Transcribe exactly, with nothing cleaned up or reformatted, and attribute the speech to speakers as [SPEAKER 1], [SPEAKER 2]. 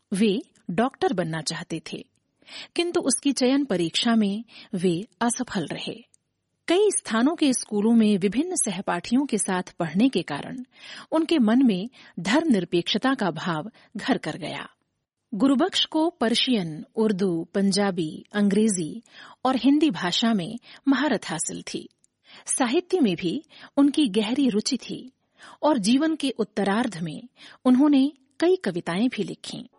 [SPEAKER 1] वे doctor बनना चाहते थे, किंतु उसकी चयन परीक्षा में वे असफल रहे। कई स्थानों के स्कूलों में विभिन्न सहपाठियों के साथ पढ़ने के कारण उनके मन में धर्मनिरपेक्षता का भाव घर कर गया। गुरुबख्श को पर्शियन, उर्दू, पंजाबी, अंग्रेजी और हिंदी भाषा में महारत हासिल थी। साहित्य में भी उनकी गहरी रुचि थी और जीवन के उत्तरार्ध में उन्होंने कई कविताएं भी लिखीं।